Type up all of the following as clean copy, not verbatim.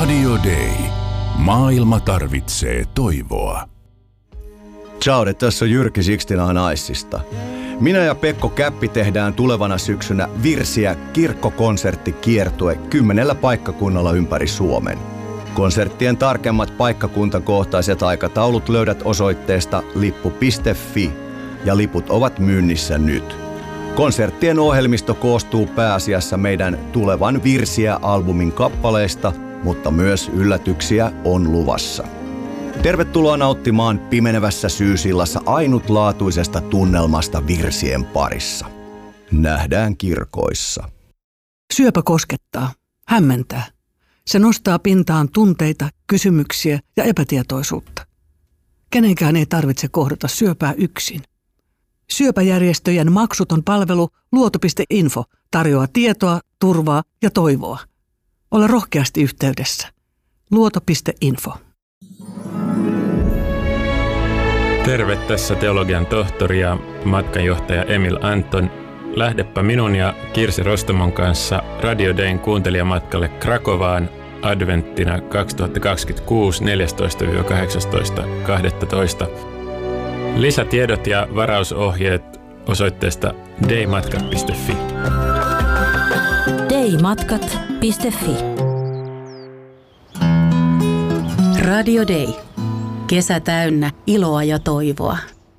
Radio Day. Maailma tarvitsee toivoa. Ciao, tässä on Jyrki 69 Icesta. Minä ja Pekko Käppi tehdään tulevana syksynä Virsiä kirkkokonserttikiertue 10 paikkakunnalla ympäri Suomen. Konserttien tarkemmat paikkakuntakohtaiset aikataulut löydät osoitteesta lippu.fi ja liput ovat myynnissä nyt. Konserttien ohjelmisto koostuu pääasiassa meidän tulevan Virsiä-albumin kappaleista, mutta myös yllätyksiä on luvassa. Tervetuloa nauttimaan pimenevässä syysillassa ainutlaatuisesta tunnelmasta virsien parissa. Nähdään kirkoissa. Syöpä koskettaa, hämmentää. Se nostaa pintaan tunteita, kysymyksiä ja epätietoisuutta. Kenenkään ei tarvitse kohdata syöpää yksin. Syöpäjärjestöjen maksuton palvelu Luoto.info tarjoaa tietoa, turvaa ja toivoa. Ole rohkeasti yhteydessä. Luoto.info. Terve, tässä teologian tohtori ja matkanjohtaja Emil Anton. Lähdepä minun ja Kirsi Rostomon kanssa Radio Dayn kuuntelijamatkalle Krakovaan adventtina 2026 14-18.12. Lisätiedot ja varausohjeet osoitteesta daymatkat.fi. daymatkat.fi. Radio Day. Kesä täynnä iloa ja toivoa.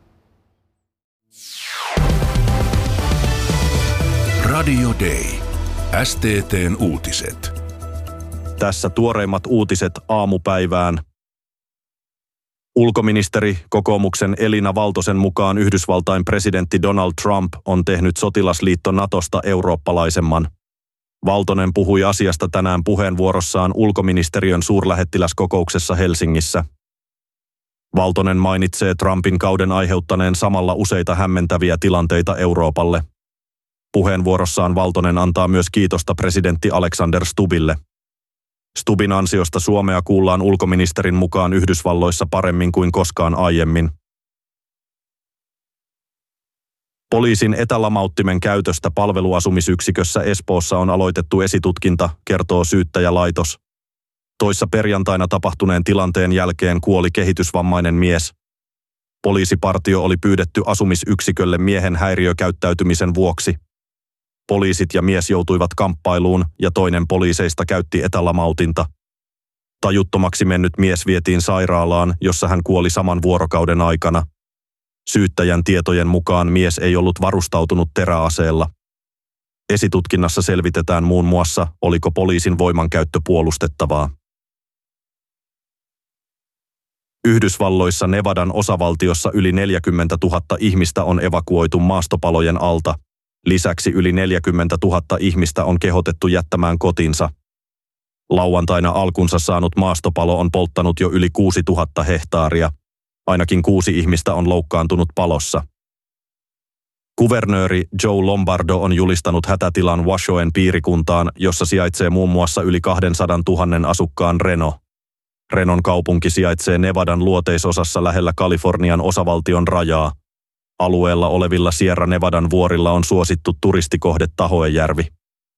Radio Day. STT:n uutiset. Tässä tuoreimmat uutiset aamupäivään. Ulkoministeri kokoomuksen Elina Valtosen mukaan Yhdysvaltain presidentti Donald Trump on tehnyt sotilasliitto Natosta eurooppalaisemman. Valtonen puhui asiasta tänään puheenvuorossaan ulkoministeriön suurlähettiläskokouksessa Helsingissä. Valtonen mainitsee Trumpin kauden aiheuttaneen samalla useita hämmentäviä tilanteita Euroopalle. Puheenvuorossaan Valtonen antaa myös kiitosta presidentti Alexander Stubbille. Stubbin ansiosta Suomea kuullaan ulkoministerin mukaan Yhdysvalloissa paremmin kuin koskaan aiemmin. Poliisin etälamauttimen käytöstä palveluasumisyksikössä Espoossa on aloitettu esitutkinta, kertoo syyttäjälaitos. Toissa perjantaina tapahtuneen tilanteen jälkeen kuoli kehitysvammainen mies. Poliisipartio oli pyydetty asumisyksikölle miehen häiriökäyttäytymisen vuoksi. Poliisit ja mies joutuivat kamppailuun ja toinen poliiseista käytti etälamautinta. Tajuttomaksi mennyt mies vietiin sairaalaan, jossa hän kuoli saman vuorokauden aikana. Syyttäjän tietojen mukaan mies ei ollut varustautunut teräaseella. Esitutkinnassa selvitetään muun muassa, oliko poliisin voimankäyttö puolustettavaa. Yhdysvalloissa Nevadan osavaltiossa yli 40 000 ihmistä on evakuoitu maastopalojen alta. Lisäksi yli 40 000 ihmistä on kehotettu jättämään kotinsa. Lauantaina alkunsa saanut maastopalo on polttanut jo yli 6 000 hehtaaria. Ainakin 6 ihmistä on loukkaantunut palossa. Kuvernööri Joe Lombardo on julistanut hätätilan Washoen piirikuntaan, jossa sijaitsee muun muassa yli 200 000 asukkaan Reno. Renon kaupunki sijaitsee Nevadan luoteisosassa lähellä Kalifornian osavaltion rajaa. Alueella olevilla Sierra Nevadan vuorilla on suosittu turistikohde Tahoejärvi.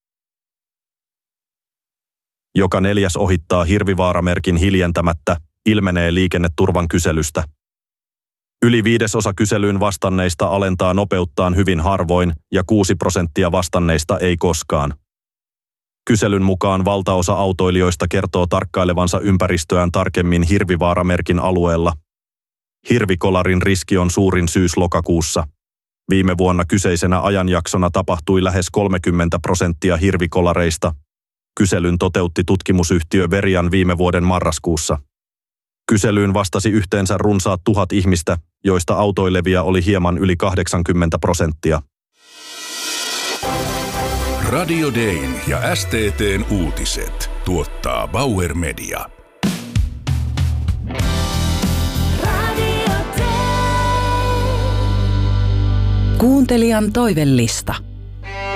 Joka 4. ohittaa hirvivaaramerkin hiljentämättä, ilmenee liikenneturvan kyselystä. Yli 1/5 kyselyyn vastanneista alentaa nopeuttaan hyvin harvoin ja 6% vastanneista ei koskaan. Kyselyn mukaan valtaosa autoilijoista kertoo tarkkailevansa ympäristöään tarkemmin hirvivaaramerkin alueella. Hirvikolarin riski on suurin syys-lokakuussa. Viime vuonna kyseisenä ajanjaksona tapahtui lähes 30% hirvikolareista. Kyselyn toteutti tutkimusyhtiö Verian viime vuoden marraskuussa. Kyselyyn vastasi yhteensä runsaat 1000 ihmistä, joista autoilevia oli hieman yli 80%. Radio Dayn ja STT:n uutiset tuottaa Bauer Media. Kuuntelijan toivellista.